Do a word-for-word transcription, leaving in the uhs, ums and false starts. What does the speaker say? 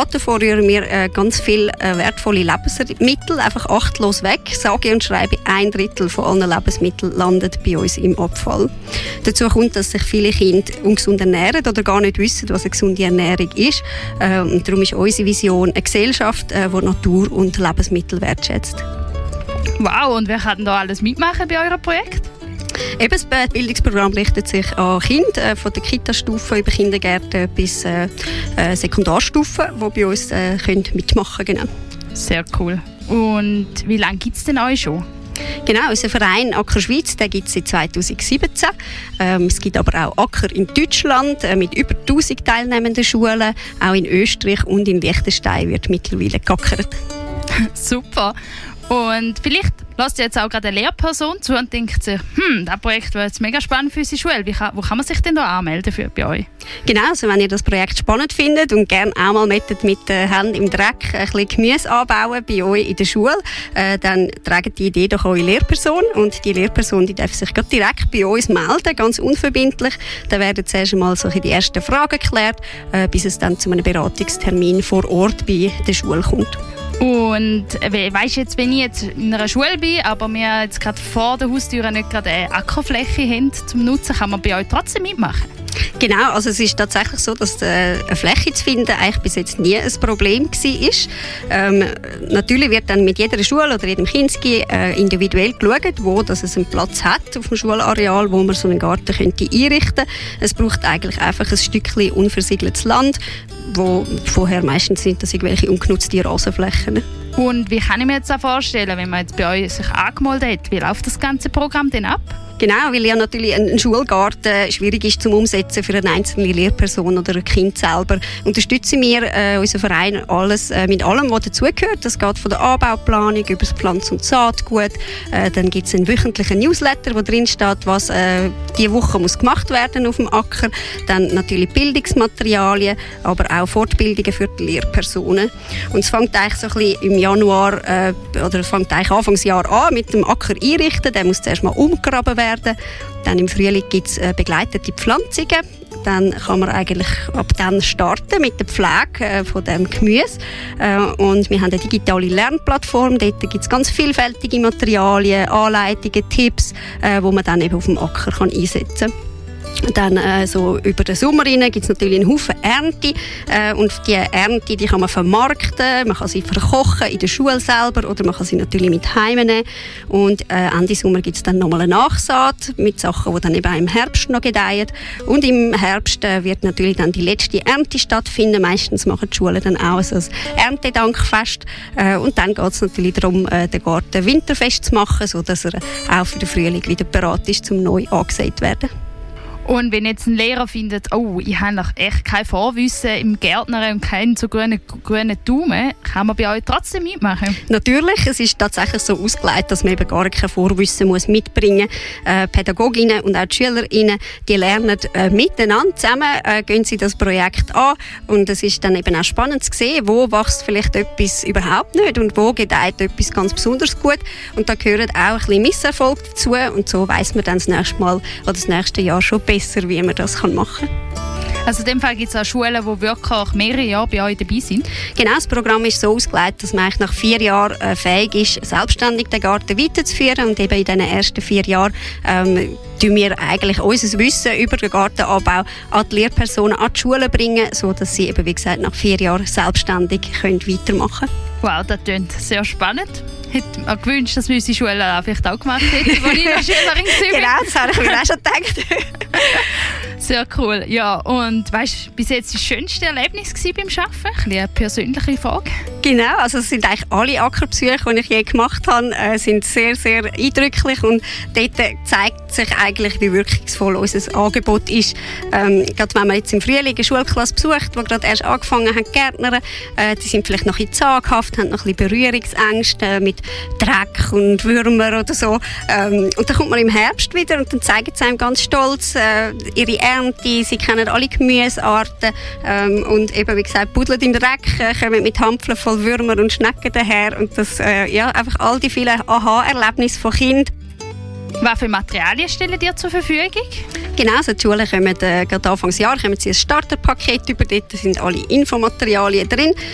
davor rühren wir äh, ganz viele äh, wertvolle Lebensmittel einfach achtlos weg. Sage und schreibe, ein Drittel von allen Lebensmitteln landet bei uns im Abfall. Dazu kommt, dass sich viele Kinder ungesund ernähren oder gar nicht wissen, was eine gesunde Ernährung ist. Äh, und darum ist unsere Vision eine Gesellschaft, äh, die Natur und Lebensmittel wertschätzt. Wow, und wer kann denn da alles mitmachen bei eurem Projekt? Eben, das Bildungsprogramm richtet sich an Kinder äh, von der Kita-Stufe über Kindergärten bis äh, äh, Sekundarstufe, die bei uns äh, können mitmachen können. Genau. Sehr cool. Und wie lange gibt es denn euch schon? Genau, unser Verein Acker Schweiz gibt es seit zweitausendsiebzehn. Ähm, es gibt aber auch Acker in Deutschland äh, mit über tausend teilnehmenden Schulen. Auch in Österreich und in Liechtenstein wird mittlerweile geackert. Super. Und vielleicht lässt jetzt auch gerade eine Lehrperson zu und denkt sich, hm, das Projekt wäre jetzt mega spannend für unsere Schule. Wie kann, wo kann man sich denn da anmelden für bei euch? Genau, also wenn ihr das Projekt spannend findet und gerne auch mal mit, mit den Händen im Dreck ein bisschen Gemüse anbauen bei euch in der Schule, äh, dann tragt die Idee doch eure Lehrperson. Und die Lehrperson die darf sich direkt bei uns melden, ganz unverbindlich. Dann werden zuerst einmal so die ersten Fragen geklärt, äh, bis es dann zu einem Beratungstermin vor Ort bei der Schule kommt. Und weißt jetzt, wenn ich jetzt in einer Schule bin, aber wir jetzt gerade vor der Haustür nicht gerade eine Ackerfläche haben zum Nutzen, kann man bei euch trotzdem mitmachen? Genau, also es ist tatsächlich so, dass äh, eine Fläche zu finden eigentlich bis jetzt nie ein Problem war. Ähm, natürlich wird dann mit jeder Schule oder jedem Kinski äh, individuell geschaut, wo dass es einen Platz hat auf dem Schulareal, wo man so einen Garten könnte einrichten könnte. Es braucht eigentlich einfach ein Stückchen unversiegeltes Land, wo vorher meistens sind das irgendwelche ungenutzte Rasenflächen. Und wie kann ich mir jetzt das vorstellen, wenn man jetzt bei euch sich angemeldet hat? Wie läuft das ganze Programm denn ab? Genau, weil ja natürlich ein Schulgarten schwierig ist zum Umsetzen für eine einzelne Lehrperson oder ein Kind selber. Unterstützen wir äh, unseren Verein alles, äh, mit allem, was dazugehört. Das geht von der Anbauplanung über das Pflanz- und Saatgut. Äh, dann gibt es einen wöchentlichen Newsletter, wo drin steht, was äh, diese Woche muss gemacht werden auf dem Acker. Dann natürlich Bildungsmaterialien, aber auch Fortbildungen für die Lehrpersonen. Und es fängt eigentlich so ein bisschen im Januar äh, oder es fängt eigentlich Anfangsjahr an mit dem Acker einrichten. Der muss zuerst mal umgraben werden. Dann im Frühling gibt es äh, begleitete Pflanzungen. Dann kann man eigentlich ab dann starten mit der Pflege äh, von dem Gemüse. Äh, und wir haben eine digitale Lernplattform. Dort gibt es ganz vielfältige Materialien, Anleitungen, Tipps, äh, wo man dann eben auf dem Acker kann einsetzen kann. Dann äh, so über den Sommer gibt es natürlich einen Haufen Ernte äh, und die Ernte die kann man vermarkten, man kann sie verkochen in der Schule selber oder man kann sie natürlich mit heimnehmen und äh, Ende Sommer gibt es dann nochmal eine Nachsaat mit Sachen, die dann eben auch im Herbst noch gedeihen und im Herbst äh, wird natürlich dann die letzte Ernte stattfinden, meistens machen die Schulen dann auch so ein Erntedankfest äh, und dann geht es natürlich darum, äh, den Garten winterfest zu machen, sodass er auch für den Frühling wieder bereit ist, zum neu angesät werden. Und wenn jetzt ein Lehrer findet, oh, ich habe noch echt kein Vorwissen im Gärtnern und keinen so grünen, grünen Daumen, kann man bei euch trotzdem mitmachen? Natürlich, es ist tatsächlich so ausgelegt, dass man eben gar kein Vorwissen muss mitbringen muss. Äh, Pädagoginnen und auch die Schülerinnen, die lernen äh, miteinander zusammen, äh, gehen sie das Projekt an und es ist dann eben auch spannend zu sehen, wo wächst vielleicht etwas überhaupt nicht und wo gedeiht etwas ganz besonders gut und da gehört auch ein bisschen Misserfolg dazu und so weiss man dann das nächste Mal oder das nächste Jahr schon besser, wie man das machen kann. Also in dem Fall gibt es auch Schulen, die wirklich mehrere Jahre bei euch dabei sind? Genau, das Programm ist so ausgelegt, dass man eigentlich nach vier Jahren äh, fähig ist, selbstständig den Garten weiterzuführen und eben in diesen ersten vier Jahren ähm, tun wir eigentlich unser Wissen über den Gartenanbau an die Lehrpersonen, an die Schulen bringen, sodass sie eben, wie gesagt, nach vier Jahren selbstständig können weitermachen können. Wow, das klingt sehr spannend. Ich hätte mir gewünscht, dass wir unsere Schule vielleicht auch gemacht hätten, als ich noch Schülerin war. Genau, das habe ich mir auch schon gedacht. Sehr cool. Ja, und weißt du, bis jetzt das schönste Erlebnis beim Arbeiten? Eine persönliche Frage. Genau, also es sind eigentlich alle Ackerbesuche, die ich je gemacht habe, äh, sind sehr, sehr eindrücklich und dort zeigt sich eigentlich, wie wirkungsvoll unser Angebot ist. Ähm, gerade wenn man jetzt im Frühling eine Schulklasse besucht, die gerade erst angefangen hat zu gärtnern, äh, die sind vielleicht noch ein bisschen zaghaft, haben noch ein bisschen Berührungsängste äh, mit Dreck und Würmern oder so. Ähm, und dann kommt man im Herbst wieder und dann zeigen sie einem ganz stolz äh, ihre Ernte, sie kennen alle Gemüsearten ähm, und eben, wie gesagt, buddeln im Dreck, äh, kommen mit Hampfeln voll Würmer und Schnecken daher und das, äh, ja, einfach all die vielen Aha-Erlebnisse von Kindern. Was für Materialien stellen dir zur Verfügung? Genau, also die Schulen kommen, äh, gerade Anfangsjahr kommen sie ein Starterpaket über, dort sind alle Infomaterialien drin.